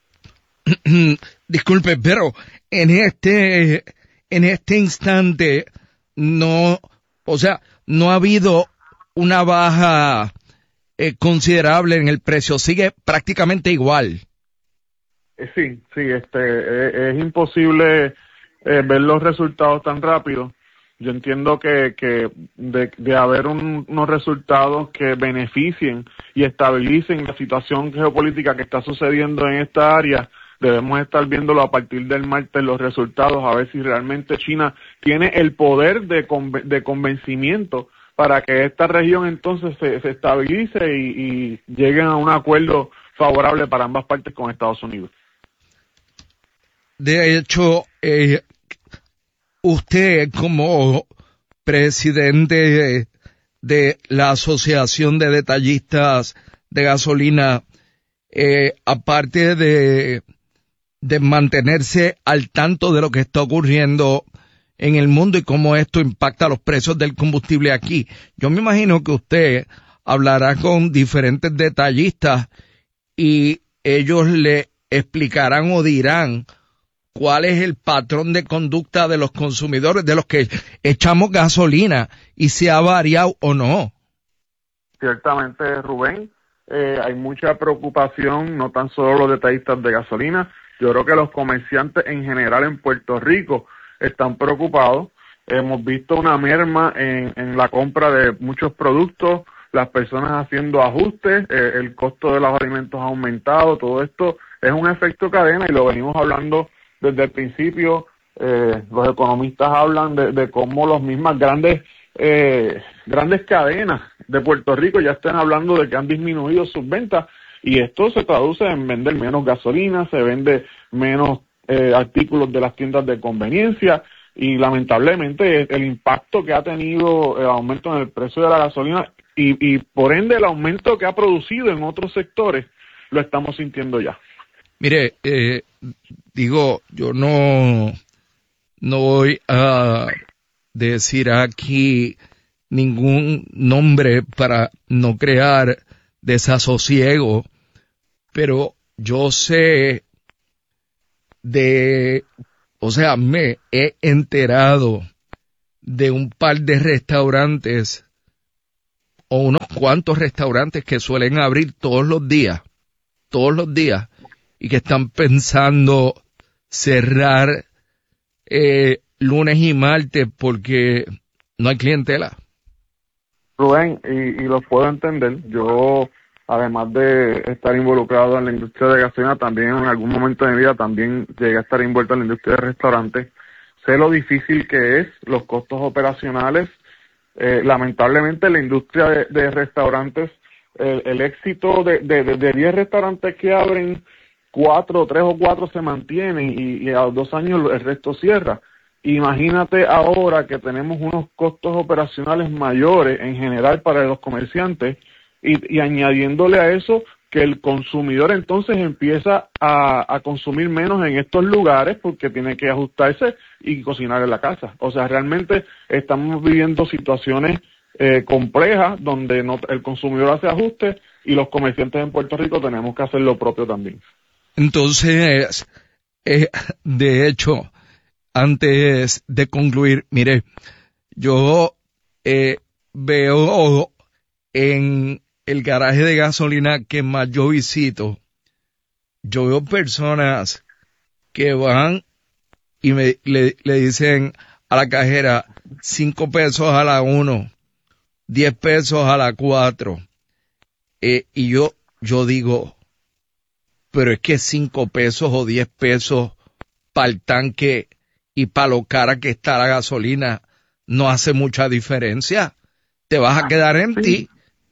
Disculpe, pero en este en este instante no, o sea, no ha habido una baja eh, considerable en el precio, sigue prácticamente igual. Eh, sí, sí, este eh, es imposible eh, ver los resultados tan rápido. Yo entiendo que, que de, de haber un, unos resultados que beneficien y estabilicen la situación geopolítica que está sucediendo en esta área, debemos estar viéndolo a partir del martes los resultados, a ver si realmente China tiene el poder de, conven- de convencimiento para que esta región entonces se, se estabilice y, y lleguen a un acuerdo favorable para ambas partes con Estados Unidos. De hecho, eh, usted como presidente de, de la Asociación de Detallistas de Gasolina, eh, aparte de, de mantenerse al tanto de lo que está ocurriendo en el mundo y cómo esto impacta los precios del combustible aquí, yo me imagino que usted hablará con diferentes detallistas y ellos le explicarán o dirán cuál es el patrón de conducta de los consumidores, de los que echamos gasolina, y si ha variado o no. Ciertamente, Rubén, eh, hay mucha preocupación, no tan solo los detallistas de gasolina, yo creo que los comerciantes en general en Puerto Rico están preocupados. Hemos visto una merma en, en la compra de muchos productos, las personas haciendo ajustes, eh, el costo de los alimentos ha aumentado, todo esto es un efecto cadena y lo venimos hablando desde el principio. Eh, los economistas hablan de, de cómo las mismas grandes eh, grandes cadenas de Puerto Rico ya están hablando de que han disminuido sus ventas, y esto se traduce en vender menos gasolina, se vende menos eh, artículos de las tiendas de conveniencia, y lamentablemente el impacto que ha tenido el aumento en el precio de la gasolina y, y por ende el aumento que ha producido en otros sectores lo estamos sintiendo ya. Mire, eh, digo, yo no, no voy a decir aquí ningún nombre para no crear desasosiego, pero yo sé de, o sea, me he enterado de un par de restaurantes o unos cuantos restaurantes que suelen abrir todos los días, todos los días, y que están pensando cerrar eh, lunes y martes porque no hay clientela. Rubén, y, y lo puedo entender. Yo, además de estar involucrado en la industria de gasolina, también en algún momento de mi vida también llegué a estar envuelto en la industria de restaurantes. Sé lo difícil que es, los costos operacionales, Eh, lamentablemente la industria de, de restaurantes, el, el éxito de, de, de, de diez restaurantes que abren, cuatro, tres o cuatro se mantienen y, y a los dos años el resto cierra. Imagínate ahora que tenemos unos costos operacionales mayores en general para los comerciantes y, y añadiéndole a eso que el consumidor entonces empieza a, a consumir menos en estos lugares porque tiene que ajustarse y cocinar en la casa. O sea, realmente estamos viviendo situaciones eh, complejas donde no, el consumidor hace ajustes y los comerciantes en Puerto Rico tenemos que hacer lo propio también. Entonces, eh, de hecho, antes de concluir, mire, yo eh, veo en el garaje de gasolina que más yo visito, yo veo personas que van y me le, le dicen a la cajera cinco pesos a la uno, diez pesos a la cuatro, eh, y yo yo digo, pero es que cinco pesos o diez pesos para el tanque y para lo cara que está la gasolina no hace mucha diferencia. Te vas a quedar en ti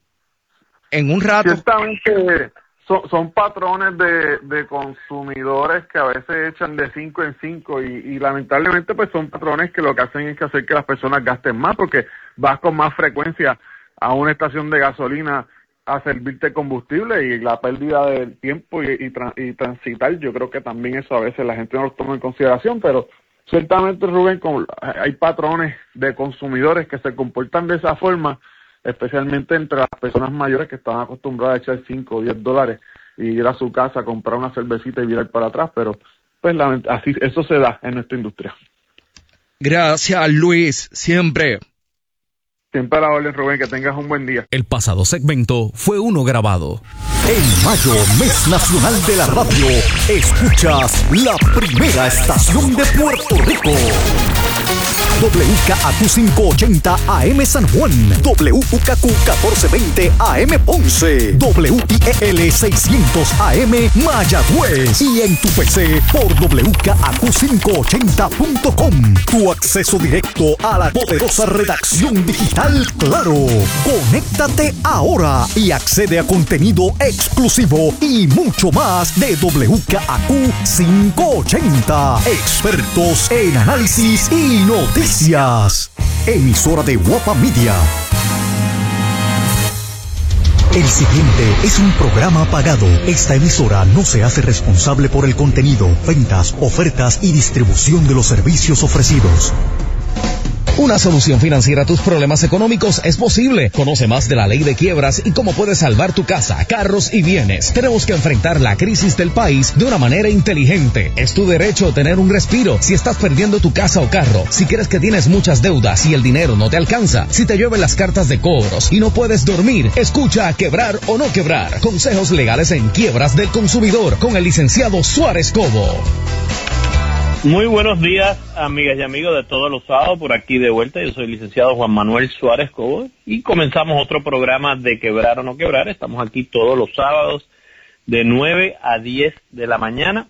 en un rato. Ciertamente son, son patrones de, de consumidores que a veces echan de cinco en cinco y, y lamentablemente pues son patrones que lo que hacen es que hacer que las personas gasten más porque vas con más frecuencia a una estación de gasolina a servirte combustible y la pérdida de tiempo y, y, tra- y transitar, yo creo que también eso a veces la gente no lo toma en consideración, pero ciertamente, Rubén, como hay patrones de consumidores que se comportan de esa forma, especialmente entre las personas mayores que están acostumbradas a echar cinco o diez dólares y ir a su casa a comprar una cervecita y virar para atrás, pero pues la, así eso se da en nuestra industria. Gracias, Luis, siempre. Siempre a la orden, Rubén, que tengas un buen día. El pasado segmento fue uno grabado. En mayo, mes nacional de la radio, escuchas la primera estación de Puerto Rico. W K A Q quinientos ochenta A M San Juan, W K Q catorce veinte A M Ponce, W I E L seiscientos A M Mayagüez y en tu P C por W K A Q quinientos ochenta punto com. Tu acceso directo a la poderosa redacción digital Claro. Conéctate ahora y accede a contenido exclusivo y mucho más de W K A Q quinientos ochenta. Expertos en análisis y noticias. Emisora de Guapa Media. El siguiente es un programa pagado. Esta emisora no se hace responsable por el contenido, ventas, ofertas y distribución de los servicios ofrecidos. Una solución financiera a tus problemas económicos es posible. Conoce más de la ley de quiebras y cómo puedes salvar tu casa, carros y bienes. Tenemos que enfrentar la crisis del país de una manera inteligente. Es tu derecho tener un respiro si estás perdiendo tu casa o carro, si crees que tienes muchas deudas y el dinero no te alcanza, si te llueven las cartas de cobros y no puedes dormir. Escucha Quebrar o no quebrar. Consejos legales en quiebras del consumidor con el licenciado Suárez Cobo. Muy buenos días, amigas y amigos de Todos los Sábados, por aquí de vuelta. Yo soy el licenciado Juan Manuel Suárez Cobo y comenzamos otro programa de Quebrar o no quebrar. Estamos aquí todos los sábados de nueve a diez de la mañana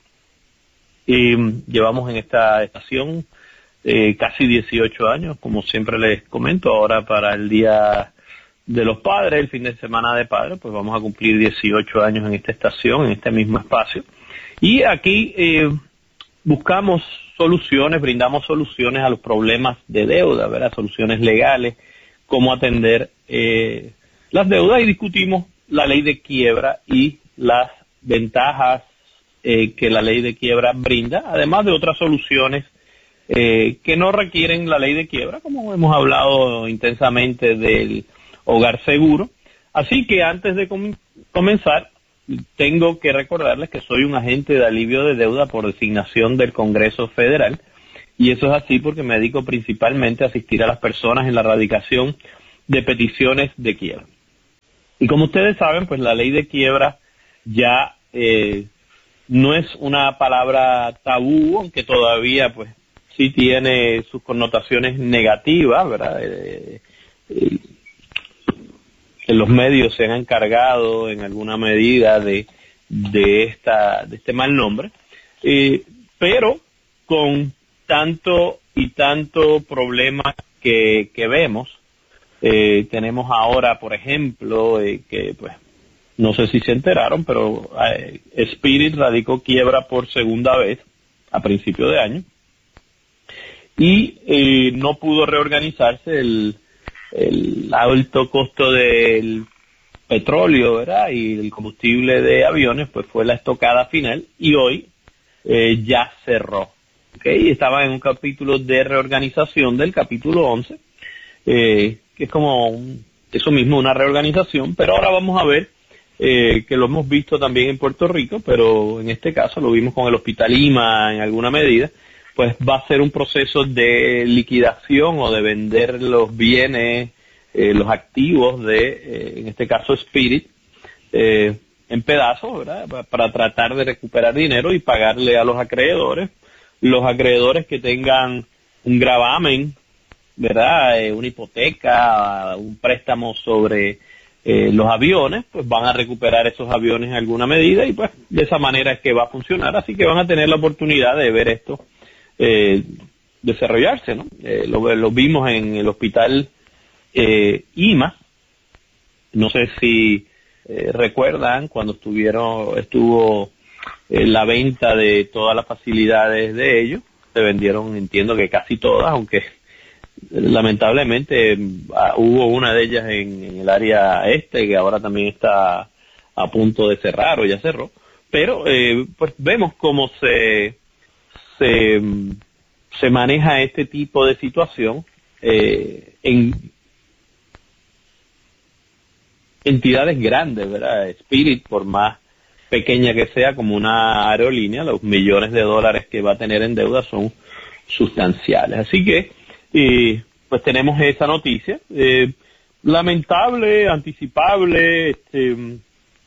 y llevamos en esta estación eh, casi dieciocho años, como siempre les comento. Ahora para el Día de los Padres, el fin de semana de padres, pues vamos a cumplir dieciocho años en esta estación, en este mismo espacio. Y aquí eh, buscamos soluciones, brindamos soluciones a los problemas de deuda, ¿verdad? Soluciones legales, cómo atender eh, las deudas y discutimos la ley de quiebra y las ventajas eh, que la ley de quiebra brinda, además de otras soluciones eh, que no requieren la ley de quiebra, como hemos hablado intensamente del hogar seguro. Así que antes de com- comenzar, tengo que recordarles que soy un agente de alivio de deuda por designación del Congreso Federal, y eso es así porque me dedico principalmente a asistir a las personas en la radicación de peticiones de quiebra. Y como ustedes saben, pues la ley de quiebra ya eh, no es una palabra tabú, aunque todavía pues sí tiene sus connotaciones negativas, ¿verdad? Eh, eh, que los medios se han encargado en alguna medida de de esta de este mal nombre, eh, pero con tanto y tanto problema que, que vemos, Eh, tenemos ahora, por ejemplo, eh, que pues no sé si se enteraron, pero eh, Spirit radicó quiebra por segunda vez a principio de año y eh, no pudo reorganizarse. El, el alto costo del petróleo, ¿verdad?, y el combustible de aviones, pues fue la estocada final y hoy eh, ya cerró. ¿Okay? Estaba en un capítulo de reorganización del capítulo once, eh, que es como un, eso mismo, una reorganización, pero ahora vamos a ver, eh, que lo hemos visto también en Puerto Rico, pero en este caso lo vimos con el Hospital Lima en alguna medida, pues va a ser un proceso de liquidación o de vender los bienes, eh, los activos de, eh, en este caso Spirit, eh, en pedazos, ¿verdad?, para tratar de recuperar dinero y pagarle a los acreedores, los acreedores que tengan un gravamen, ¿verdad?, eh, una hipoteca, un préstamo sobre eh, los aviones, pues van a recuperar esos aviones en alguna medida y pues de esa manera es que va a funcionar, así que van a tener la oportunidad de ver esto eh, desarrollarse, ¿no? Eh, lo, lo vimos en el hospital eh, I M A, no sé si eh, recuerdan cuando estuvieron, estuvo eh, la venta de todas las facilidades de ellos, se vendieron, entiendo que casi todas, aunque lamentablemente hubo una de ellas en, en el área este que ahora también está a punto de cerrar o ya cerró, pero eh, pues vemos cómo se, se se maneja este tipo de situación eh, en entidades grandes, ¿verdad? Spirit, por más pequeña que sea como una aerolínea, los millones de dólares que va a tener en deuda son sustanciales, así que y pues tenemos esa noticia, eh, lamentable, anticipable. Este,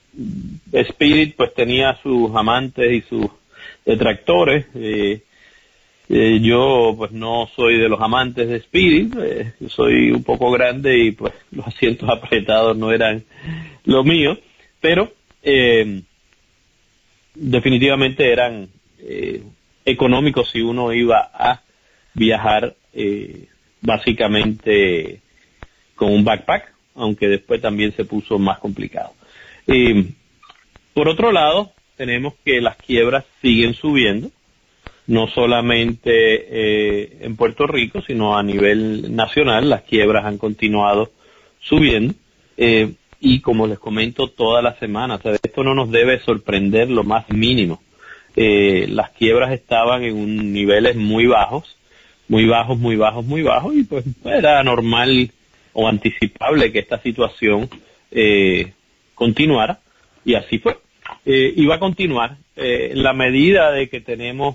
Spirit pues tenía sus amantes y sus detractores. Eh, eh, yo pues no soy de los amantes de Spirit, eh, soy un poco grande y pues los asientos apretados no eran lo mío, pero eh, definitivamente eran eh, económicos si uno iba a viajar eh, básicamente con un backpack, aunque después también se puso más complicado. Eh, por otro lado, tenemos que las quiebras siguen subiendo, no solamente eh, en Puerto Rico, sino a nivel nacional, las quiebras han continuado subiendo, eh, y como les comento toda la semana, o sea, esto no nos debe sorprender lo más mínimo. Eh, las quiebras estaban en un, niveles muy bajos, muy bajos, muy bajos, muy bajos, y pues era normal o anticipable que esta situación eh, continuara, y así fue. Eh, y va a continuar eh, en la medida de que tenemos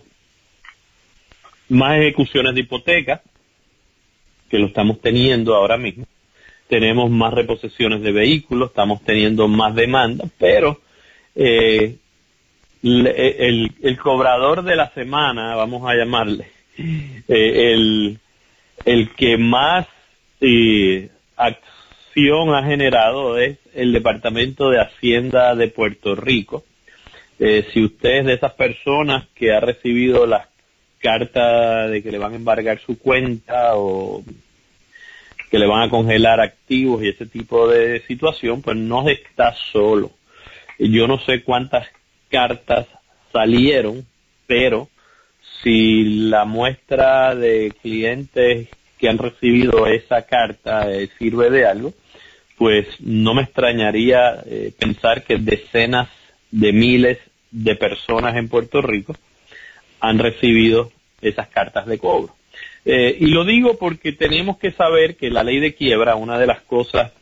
más ejecuciones de hipoteca, que lo estamos teniendo ahora mismo, tenemos más reposesiones de vehículos, estamos teniendo más demanda, pero eh, el, el, el cobrador de la semana, vamos a llamarle, Eh, el, el que más eh, acción ha generado es el Departamento de Hacienda de Puerto Rico. Eh, si usted es de esas personas que ha recibido las cartas de que le van a embargar su cuenta o que le van a congelar activos y ese tipo de situación, pues no está solo. Yo no sé cuántas cartas salieron, pero si la muestra de clientes que han recibido esa carta eh, sirve de algo, pues no me extrañaría eh, pensar que decenas de miles de personas en Puerto Rico han recibido esas cartas de cobro. Eh, y lo digo porque tenemos que saber que la ley de quiebra, una de las cosas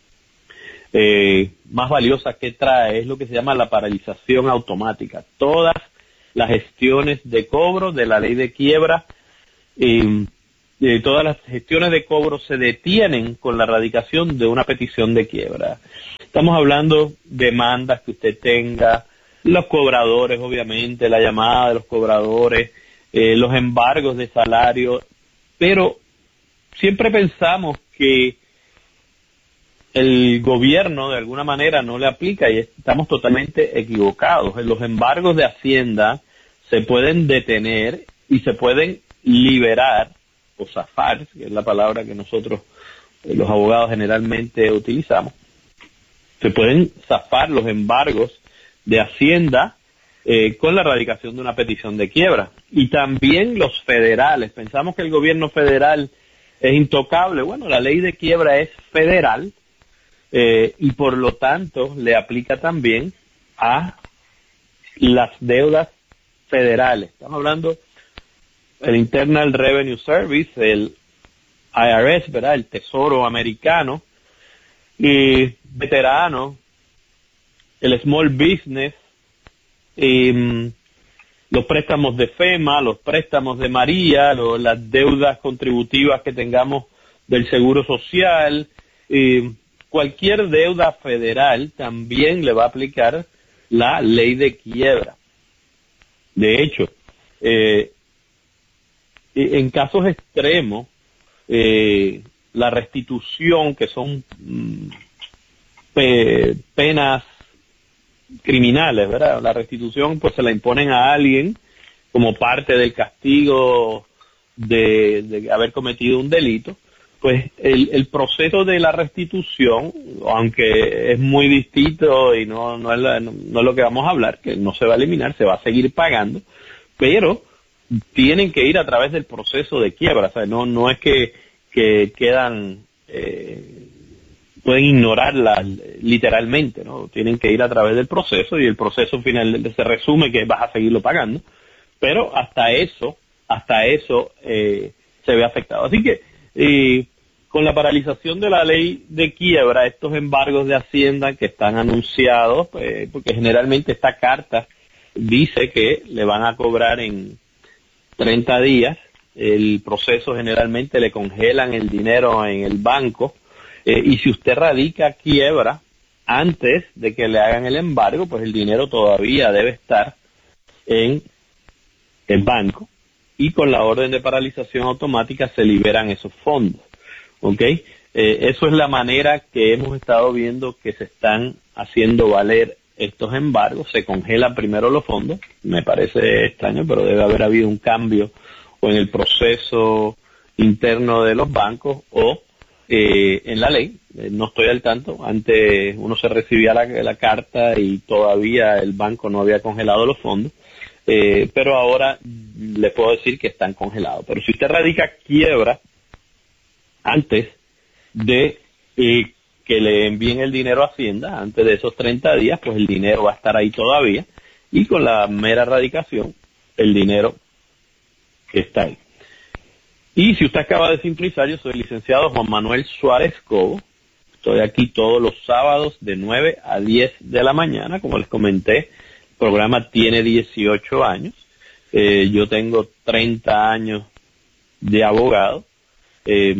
eh, más valiosas que trae es lo que se llama la paralización automática. Todas las gestiones de cobro de la ley de quiebra, eh, eh, todas las gestiones de cobro se detienen con la radicación de una petición de quiebra. Estamos hablando de demandas que usted tenga, los cobradores, obviamente, la llamada de los cobradores, eh, los embargos de salario, pero siempre pensamos que el gobierno de alguna manera no le aplica y estamos totalmente equivocados. Los embargos de Hacienda se pueden detener y se pueden liberar o zafar, que es la palabra que nosotros los abogados generalmente utilizamos, se pueden zafar los embargos de Hacienda eh, con la radicación de una petición de quiebra. Y también los federales. Pensamos que el gobierno federal es intocable. Bueno, la ley de quiebra es federal eh, y por lo tanto le aplica también a las deudas federales. Estamos hablando del Internal Revenue Service, el I R S, ¿verdad? El Tesoro americano, y veteranos, el Small Business, y, los préstamos de FEMA, los préstamos de María, lo, las deudas contributivas que tengamos del Seguro Social, y cualquier deuda federal también le va a aplicar la ley de quiebra. De hecho, eh, en casos extremos, eh, la restitución, que son mm, pe, penas criminales, ¿verdad? La restitución pues se la imponen a alguien como parte del castigo de, de haber cometido un delito. Pues el, el proceso de la restitución, aunque es muy distinto y no, no, es la, no, no es lo que vamos a hablar, que no se va a eliminar, se va a seguir pagando, pero tienen que ir a través del proceso de quiebra. O sea, no, no es que, que quedan, eh, pueden ignorarla literalmente, ¿no? Tienen que ir a través del proceso y el proceso final se resume que vas a seguirlo pagando, pero hasta eso, hasta eso eh, se ve afectado. Así que, eh, con la paralización de la ley de quiebra, estos embargos de Hacienda que están anunciados, eh, porque generalmente esta carta dice que le van a cobrar en treinta días, el proceso generalmente le congelan el dinero en el banco, eh, y si usted radica quiebra antes de que le hagan el embargo, pues el dinero todavía debe estar en el banco, y con la orden de paralización automática se liberan esos fondos. ¿Ok? Eh, eso es la manera que hemos estado viendo que se están haciendo valer estos embargos. Se congelan primero los fondos, me parece extraño, pero debe haber habido un cambio o en el proceso interno de los bancos o eh, en la ley. Eh, no estoy al tanto. Antes uno se recibía la, la carta y todavía el banco no había congelado los fondos, eh, pero ahora le puedo decir que están congelados. Pero si usted radica quiebra antes de eh, que le envíen el dinero a Hacienda, antes de esos treinta días, pues el dinero va a estar ahí todavía, y con la mera radicación, el dinero está ahí. Y si usted acaba de sintonizar, yo soy el licenciado Juan Manuel Suárez Cobo, estoy aquí todos los sábados de nueve a diez de la mañana, como les comenté, el programa tiene dieciocho años, eh, yo tengo treinta años de abogado, eh,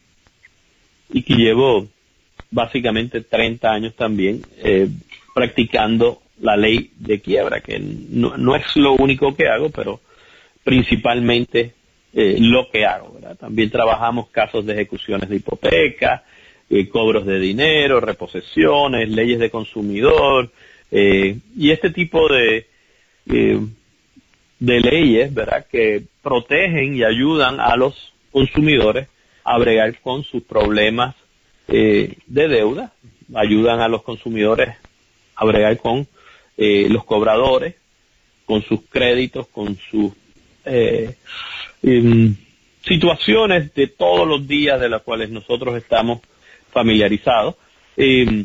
y que llevo básicamente treinta años también eh, practicando la ley de quiebra, que no, no es lo único que hago, pero principalmente eh, lo que hago, ¿verdad? También trabajamos casos de ejecuciones de hipoteca, eh, cobros de dinero, reposesiones, leyes de consumidor, eh, y este tipo de eh, de leyes, ¿verdad?, que protegen y ayudan a los consumidores a bregar con sus problemas eh, de deuda, ayudan a los consumidores a bregar con eh, los cobradores, con sus créditos, con sus eh, eh, situaciones de todos los días de las cuales nosotros estamos familiarizados. Eh,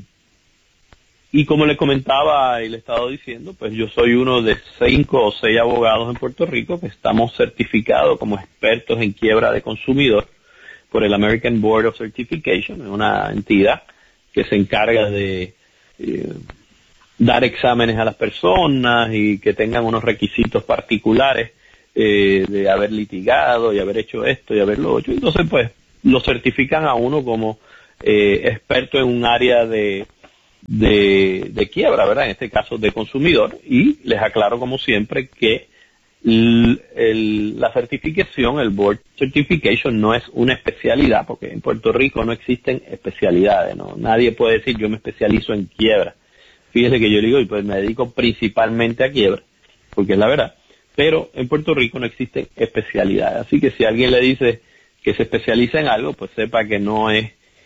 y como le comentaba y le he estado diciendo, pues yo soy uno de cinco o seis abogados en Puerto Rico que estamos certificados como expertos en quiebra de consumidor por el American Board of Certification, una entidad que se encarga de eh, dar exámenes a las personas y que tengan unos requisitos particulares eh, de haber litigado y haber hecho esto y haberlo hecho. Entonces, pues, lo certifican a uno como eh, experto en un área de, de, de quiebra, ¿verdad? En este caso de consumidor. Y les aclaro, como siempre, que El, el, la certificación, el Board Certification, no es una especialidad, porque en Puerto Rico no existen especialidades, ¿no? Nadie puede decir yo me especializo en quiebra. Fíjese que yo digo, y pues me dedico principalmente a quiebra, porque es la verdad. Pero en Puerto Rico no existen especialidades. Así que si alguien le dice que se especializa en algo, pues sepa que no es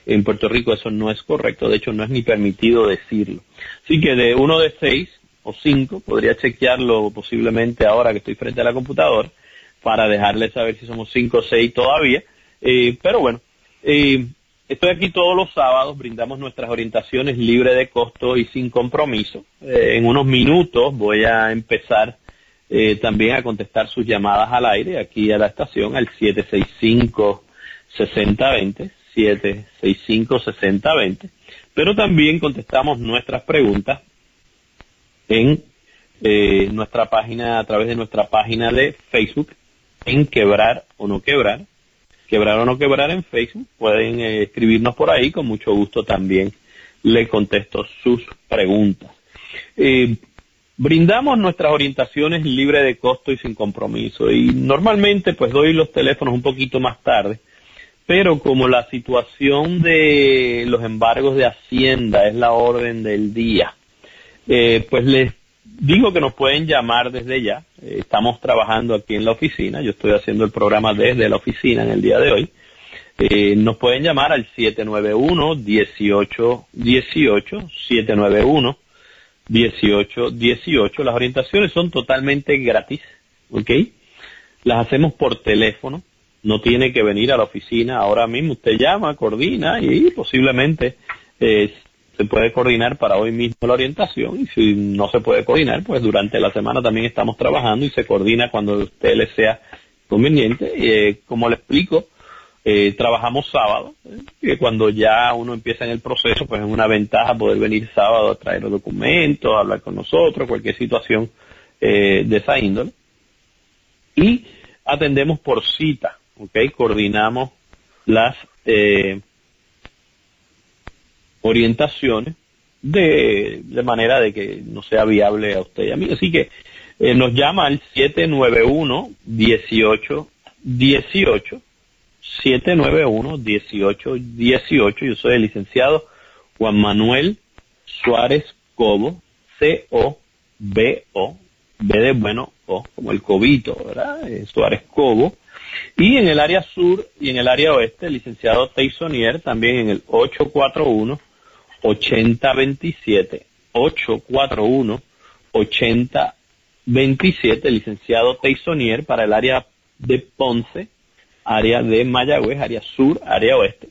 En Puerto Rico eso no es correcto, de hecho no es ni permitido decirlo. Así que de uno de seis o cinco, podría chequearlo posiblemente ahora que estoy frente a la computadora, para dejarles saber si somos cinco o seis todavía. Eh, pero bueno, eh, estoy aquí todos los sábados, brindamos nuestras orientaciones libre de costo y sin compromiso. Eh, en unos minutos voy a empezar eh, también a contestar sus llamadas al aire, aquí a la estación, al siete seis cinco, seis cero dos cero, siete seis cinco, seis cero dos cero, pero también contestamos nuestras preguntas en eh, nuestra página, a través de nuestra página de Facebook, en Quebrar o No Quebrar, Quebrar o No Quebrar en Facebook. Pueden eh, escribirnos por ahí, con mucho gusto también le contesto sus preguntas. Eh, brindamos nuestras orientaciones libre de costo y sin compromiso, y normalmente pues doy los teléfonos un poquito más tarde, pero como la situación de los embargos de Hacienda es la orden del día, eh, pues les digo que nos pueden llamar desde ya. Eh, estamos trabajando aquí en la oficina, yo estoy haciendo el programa desde la oficina en el día de hoy. Eh, nos pueden llamar al siete nueve uno, dieciocho dieciocho, siete nueve uno, dieciocho dieciocho. Las orientaciones son totalmente gratis, ¿ok? Las hacemos por teléfono, no tiene que venir a la oficina ahora mismo. Usted llama, coordina y posiblemente eh, se puede coordinar para hoy mismo la orientación, y si no se puede coordinar, pues durante la semana también estamos trabajando y se coordina cuando a usted le sea conveniente. Eh, como le explico, eh, trabajamos sábado, eh, que cuando ya uno empieza en el proceso, pues es una ventaja poder venir sábado a traer los documentos, a hablar con nosotros, cualquier situación eh, de esa índole. Y atendemos por cita, ¿ok? Coordinamos las eh, orientaciones de, de manera de que no sea viable a usted y a mí. Así que eh, nos llama al siete nueve uno, dieciocho dieciocho, siete nueve uno, dieciocho dieciocho. Yo soy el licenciado Juan Manuel Suárez Cobo, C O B O, B de bueno, O, como el cobito, ¿verdad? Eh, Suárez Cobo. Y en el área sur y en el área oeste, el licenciado Teisonier, también en el ocho cuatro uno, ocho cero dos siete, ocho cuatro uno, ocho cero dos siete, el licenciado Teisonier para el área de Ponce, área de Mayagüez, área sur, área oeste,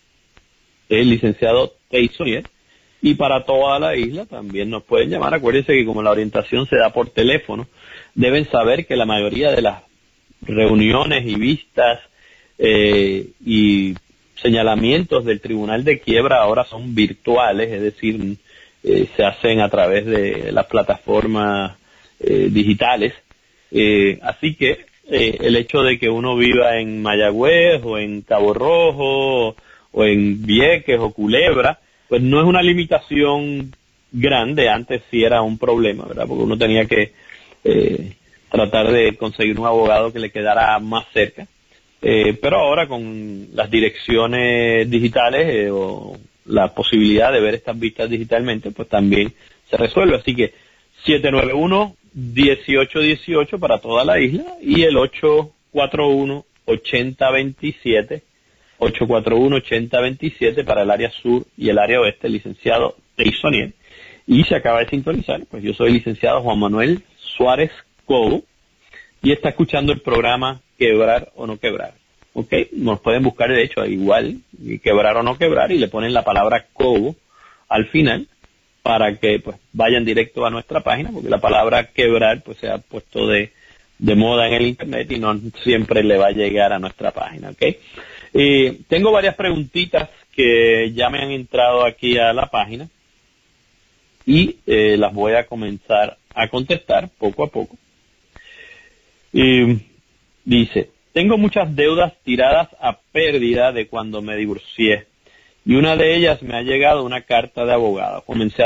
el licenciado Teisonier. Y para toda la isla también nos pueden llamar. Acuérdense que como la orientación se da por teléfono, deben saber que la mayoría de las reuniones y vistas eh, y señalamientos del Tribunal de Quiebra ahora son virtuales, es decir, eh, se hacen a través de las plataformas eh, digitales. Eh, así que eh, el hecho de que uno viva en Mayagüez o en Cabo Rojo o en Vieques o Culebra, pues no es una limitación grande. Antes sí era un problema, ¿verdad? Porque uno tenía que eh, tratar de conseguir un abogado que le quedara más cerca. Eh, pero ahora con las direcciones digitales eh, o la posibilidad de ver estas vistas digitalmente, pues también se resuelve. Así que siete nueve uno, dieciocho dieciocho para toda la isla y el ocho cuatro uno, ocho cero dos siete, ocho cuatro uno, ocho cero dos siete para el área sur y el área oeste, el licenciado Teisonier. Y se acaba de sintonizar, pues yo soy el licenciado Juan Manuel Suárez Cobo y está escuchando el programa Quebrar o No Quebrar. ¿Ok? Nos pueden buscar, de hecho, igual, Quebrar o No Quebrar, y le ponen la palabra Cobo al final para que pues vayan directo a nuestra página, porque la palabra quebrar pues se ha puesto de, de moda en el internet y no siempre le va a llegar a nuestra página. ¿Ok? Eh, tengo varias preguntitas que ya me han entrado aquí a la página y eh, las voy a comenzar a contestar poco a poco. Eh, dice, tengo muchas deudas tiradas a pérdida de cuando me divorcié y una de ellas me ha llegado una carta de abogado. Comencé a